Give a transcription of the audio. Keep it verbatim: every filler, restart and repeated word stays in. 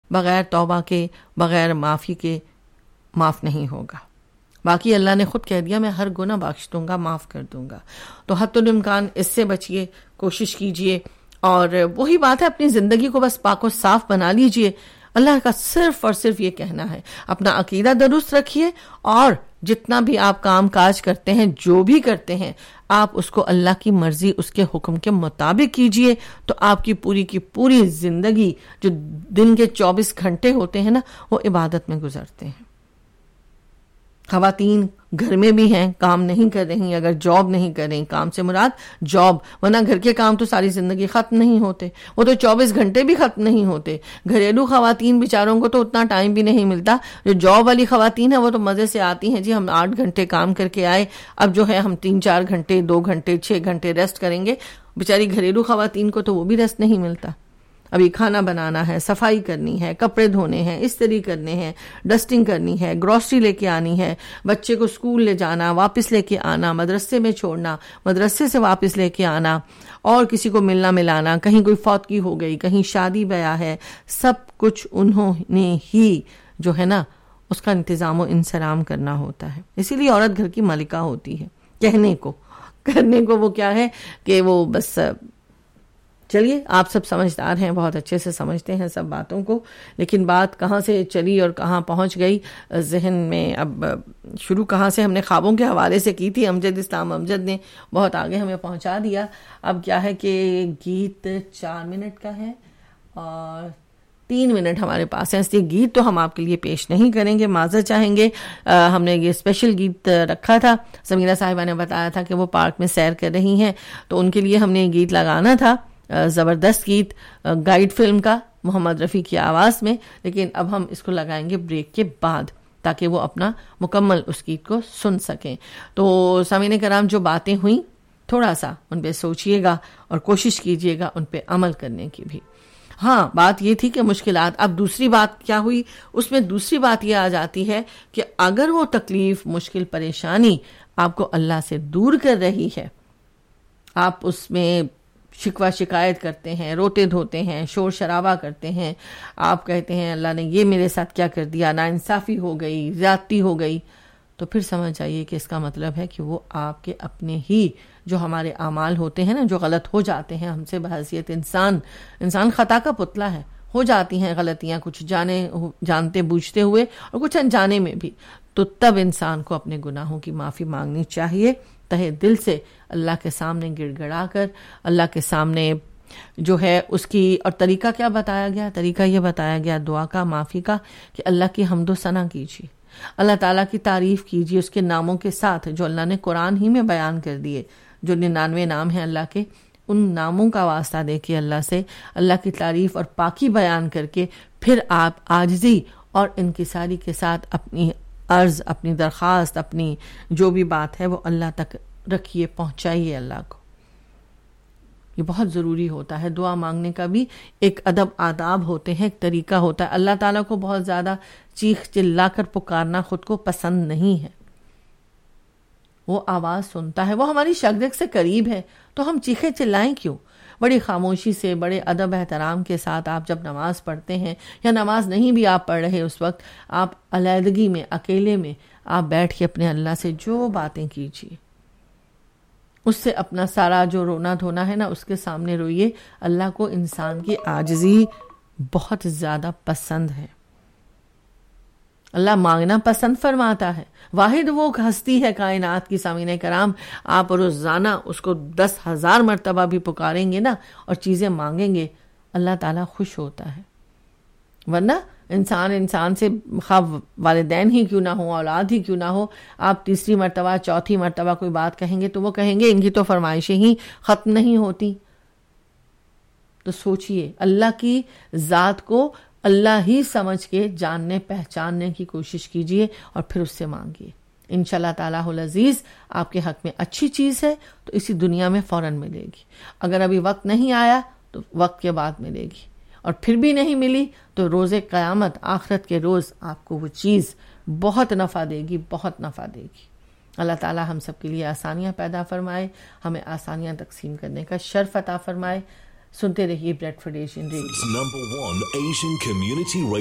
بغیر توبہ کے، بغیر معافی کے معاف نہیں ہوگا. باقی اللہ نے خود کہہ دیا میں ہر گناہ بخش دوں گا، معاف کر دوں گا. تو حتی الامکان اس سے بچیے، کوشش کیجئے، اور وہی بات ہے اپنی زندگی کو بس پاک و صاف بنا لیجئے. اللہ کا صرف اور صرف یہ کہنا ہے اپنا عقیدہ درست رکھیے، اور جتنا بھی آپ کام کاج کرتے ہیں، جو بھی کرتے ہیں، آپ اس کو اللہ کی مرضی، اس کے حکم کے مطابق کیجئے. تو آپ کی پوری کی پوری زندگی، جو دن کے چوبیس گھنٹے ہوتے ہیں نا، وہ عبادت میں گزرتے ہیں. خواتین گھر میں بھی ہیں، کام نہیں کر رہی، اگر جاب نہیں کر رہی، کام سے مراد جاب، ورنہ گھر کے کام تو ساری زندگی ختم نہیں ہوتے، وہ تو چوبیس گھنٹے بھی ختم نہیں ہوتے. گھریلو خواتین بیچاروں کو تو اتنا ٹائم بھی نہیں ملتا. جو جاب والی خواتین ہیں وہ تو مزے سے آتی ہیں، جی ہم آٹھ گھنٹے کام کر کے آئے، اب جو ہے ہم تین چار گھنٹے، دو گھنٹے، چھ گھنٹے ریسٹ کریں گے. بیچاری گھریلو خواتین کو تو وہ بھی ریسٹ نہیں ملتا. ابھی کھانا بنانا ہے، صفائی کرنی ہے، کپڑے دھونے ہیں، استری کرنے ہیں، ڈسٹنگ کرنی ہے، گروسری لے کے آنی ہے، بچے کو اسکول لے جانا، واپس لے کے آنا، مدرسے میں چھوڑنا، مدرسے سے واپس لے کے آنا، اور کسی کو ملنا ملانا، کہیں کوئی فوتگی ہو گئی، کہیں شادی بیاہ ہے، سب کچھ انہوں نے ہی جو ہے نا اس کا انتظام و انصرام کرنا ہوتا ہے. اسی لیے عورت گھر کی مالکہ ہوتی ہے. کہنے کو، کرنے کو وہ کیا ہے کہ وہ بس، چلیے آپ سب سمجھدار ہیں، بہت اچھے سے سمجھتے ہیں سب باتوں کو، لیکن بات کہاں سے چلی اور کہاں پہنچ گئی ذہن میں. اب شروع کہاں سے، ہم نے خوابوں کے حوالے سے کی تھی، امجد اسلام امجد نے بہت آگے ہمیں پہنچا دیا. اب کیا ہے کہ گیت چار منٹ کا ہے اور تین منٹ ہمارے پاس ہیں، اس لیے گیت تو ہم آپ کے لیے پیش نہیں کریں گے، معذرت چاہیں گے. ہم نے یہ اسپیشل گیت رکھا تھا، سمیرہ صاحبہ نے بتایا تھا کہ وہ پارک میں سیر کر رہی ہیں، تو ان کے لیے ہم نے یہ گیت لگانا تھا، زبردست گیت گائیڈ فلم کا، محمد رفیع کی آواز میں. لیکن اب ہم اس کو لگائیں گے بریک کے بعد، تاکہ وہ اپنا مکمل اس گیت کو سن سکیں. تو سامعین کرام، جو باتیں ہوئیں تھوڑا سا ان پہ سوچئے گا اور کوشش کیجئے گا ان پہ عمل کرنے کی بھی. ہاں، بات یہ تھی کہ مشکلات، اب دوسری بات کیا ہوئی، اس میں دوسری بات یہ آ جاتی ہے کہ اگر وہ تکلیف، مشکل، پریشانی آپ کو اللہ سے دور کر رہی ہے، آپ اس میں شکوہ شکایت کرتے ہیں، روتے دھوتے ہیں، شور شرابہ کرتے ہیں، آپ کہتے ہیں اللہ نے یہ میرے ساتھ کیا کر دیا، ناانصافی ہو گئی، زیادتی ہو گئی، تو پھر سمجھ جائیے کہ اس کا مطلب ہے کہ وہ آپ کے اپنے ہی جو ہمارے اعمال ہوتے ہیں نا، جو غلط ہو جاتے ہیں ہم سے بحیثیت انسان، انسان خطا کا پتلا ہے، ہو جاتی ہیں غلطیاں، کچھ جانے جانتے بوجھتے ہوئے اور کچھ انجانے میں بھی. تو تب انسان کو اپنے گناہوں کی معافی مانگنی چاہیے، تہے دل سے اللہ کے سامنے گڑ گڑا کر، اللہ کے سامنے جو ہے اس کی. اور طریقہ کیا بتایا گیا؟ طریقہ یہ بتایا گیا دعا کا، معافی کا، کہ اللہ کی حمد و ثنا کیجیے، اللہ تعالیٰ کی تعریف کیجیے اس کے ناموں کے ساتھ جو اللہ نے قرآن ہی میں بیان کر دیے. جو ننانوے نام ہیں اللہ کے، ان ناموں کا واسطہ دے کے اللہ سے اللہ کی تعریف اور پاکی بیان کر کے پھر آپ عاجزی اور انکساری کے ساتھ اپنی عرض، اپنی درخواست، اپنی جو بھی بات ہے وہ اللہ تک رکھیے، پہنچائیے اللہ کو. یہ بہت ضروری ہوتا ہے. دعا مانگنے کا بھی ایک ادب آداب ہوتے ہیں، ایک طریقہ ہوتا ہے. اللہ تعالیٰ کو بہت زیادہ چیخ چلا کر پکارنا خود کو پسند نہیں ہے. وہ آواز سنتا ہے، وہ ہماری شگرگ سے قریب ہے، تو ہم چیخے چلائیں کیوں؟ بڑی خاموشی سے، بڑے ادب احترام کے ساتھ آپ جب نماز پڑھتے ہیں، یا نماز نہیں بھی آپ پڑھ رہے اس وقت، آپ علیحدگی میں، اکیلے میں آپ بیٹھ کے اپنے اللہ سے جو باتیں کیجیے، اس سے اپنا سارا جو رونا دھونا ہے نا اس کے سامنے روئیے. اللہ کو انسان کی عاجزی بہت زیادہ پسند ہے. اللہ مانگنا پسند فرماتا ہے. واحد وہ ہستی ہے کائنات کی. سامعین کرام، آپ روزانہ اس کو دس ہزار مرتبہ بھی پکاریں گے نا اور چیزیں مانگیں گے، اللہ تعالیٰ خوش ہوتا ہے. ورنہ انسان انسان سے، خواہ والدین ہی کیوں نہ ہو، اولاد ہی کیوں نہ ہو، آپ تیسری مرتبہ، چوتھی مرتبہ کوئی بات کہیں گے تو وہ کہیں گے ان کی تو فرمائشیں ہی ختم نہیں ہوتی. تو سوچئے، اللہ کی ذات کو اللہ ہی سمجھ کے جاننے پہچاننے کی کوشش کیجئے اور پھر اس سے مانگیے. انشاءاللہ تعالیٰ العزیز آپ کے حق میں اچھی چیز ہے تو اسی دنیا میں فوراً ملے گی. اگر ابھی وقت نہیں آیا تو وقت کے بعد ملے گی، اور پھر بھی نہیں ملی تو روز قیامت، آخرت کے روز آپ کو وہ چیز بہت نفع دے گی، بہت نفع دے گی. اللہ تعالیٰ ہم سب کے لیے آسانیاں پیدا فرمائے، ہمیں آسانیاں تقسیم کرنے کا شرف عطا فرمائے. سنتے رہیے بریڈفورڈ ایشین ریڈیو.